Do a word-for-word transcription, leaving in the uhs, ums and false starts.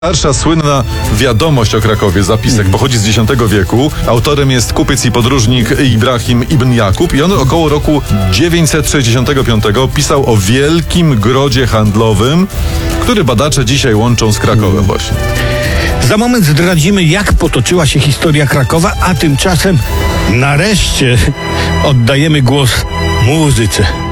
Starsza słynna wiadomość o Krakowie, zapisek, pochodzi z dziesiątego wieku. Autorem jest kupiec i podróżnik Ibrahim ibn Jakub i on około roku dziewięćset sześćdziesiątego piątego pisał o wielkim grodzie handlowym, który badacze dzisiaj łączą z Krakowem właśnie. Za moment zdradzimy, jak potoczyła się historia Krakowa, a tymczasem nareszcie oddajemy głos muzyce.